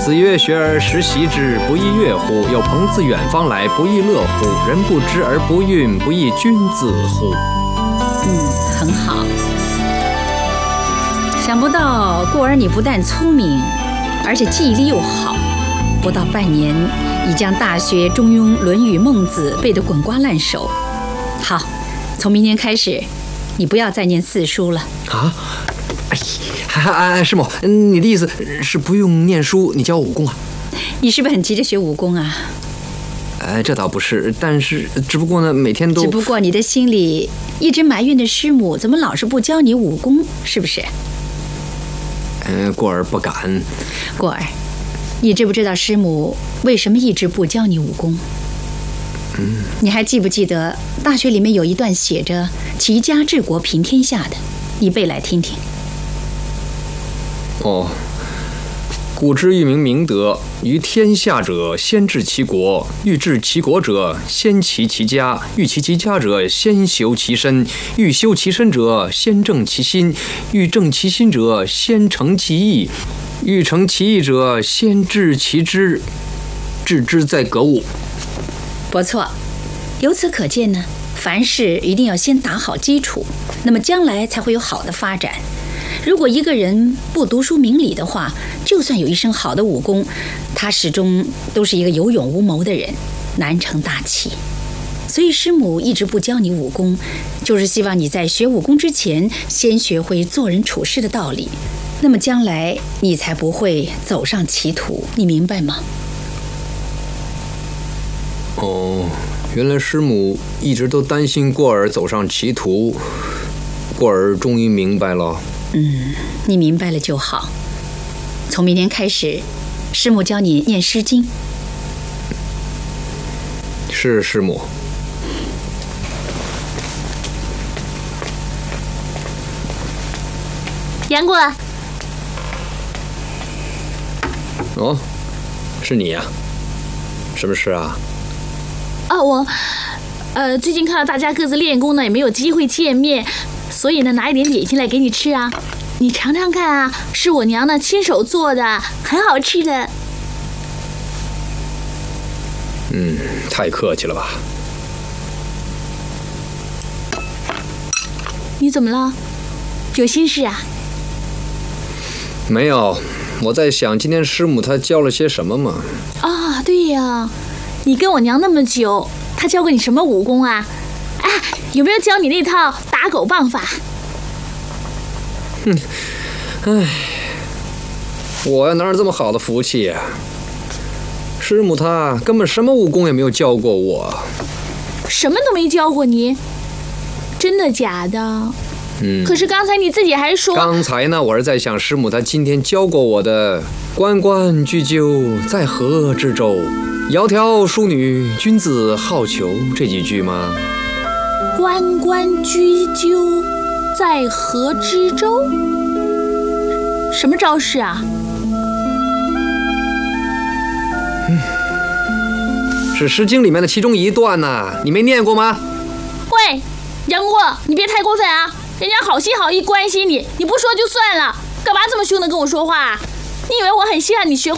子曰：“学而时习之，不亦说乎？有朋自远方来，不亦乐乎？人不知而不愠，不亦君子乎？” 很好。想不到过儿你不但聪明，而且记忆力又好，不到半年已将《大学》《中庸》《论语》《孟子》背得滚瓜烂熟。好，从明天开始，你不要再念四书了。 啊？师母，你的意思是不用念书，你教我武功啊？ 你是不是很急着学武功啊？ 这倒不是，但是只不过呢，每天都…… 只不过你的心里一直埋怨的师母怎么老是不教你武功，是不是？ 过儿不敢。 过儿，你知不知道师母为什么一直不教你武功？你还记不记得《大学》里面有一段写着“齐家治国平天下”的？你背来听听。 哦，古之欲明明德，于天下者先治其国；欲治其国者，先齐其家；欲齐其家者，先修其身；欲修其身者，先正其心；欲正其心者，先诚其意；欲诚其意者，先治其知。致知在格物。 不错，由此可见呢，凡事一定要先打好基础，那么将来才会有好的发展。如果一个人不读书明理的话，就算有一身好的武功，他始终都是一个有勇无谋的人，难成大器。所以师母一直不教你武功，就是希望你在学武功之前，先学会做人处事的道理，那么将来你才不会走上歧途，你明白吗？ 哦，原来师母一直都担心过儿走上歧途，过儿终于明白了。 你明白了就好。从明天开始，师母教你念《诗经》。 是师母。 杨过。 哦，是你呀？什么事啊？ 我最近看到大家各自练功呢，也没有机会见面，所以呢，拿一点点心来给你吃啊。你尝尝看啊，是我娘呢亲手做的，很好吃的。 太客气了吧？ 你怎么了？有心事啊？ 没有，我在想今天师母她教了些什么嘛。 啊，对呀，你跟我娘那么久，她教过你什么武功啊？有没有教你那套打狗棒法？ 我哪有这么好的福气呀？师母她根本什么武功也没有教过我。 什么都没教过你？真的假的？可是刚才你自己还说…… 刚才呢，我是在想师母她今天教过我的“关关雎鸠，在河之洲，窈窕淑女，君子好逑”这几句吗？ 关关雎鸠，在河之洲？什么招式啊？ 是《诗经》里面的其中一段呐，你没念过吗？ 喂，杨过，你别太过分啊！人家好心好意关心你，你不说就算了，干嘛这么凶的跟我说话？你以为我很稀罕你学过